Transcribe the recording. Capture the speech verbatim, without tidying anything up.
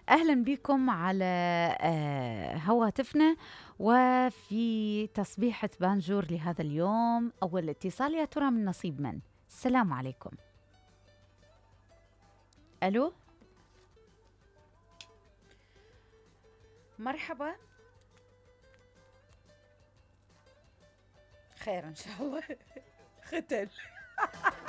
أهلا بكم على آه، هواتفنا وفي تصبيحة بانجور لهذا اليوم. أول اتصال، يا ترى من نصيب من؟ السلام عليكم. ألو، مرحبا. خير إن شاء الله. ختل.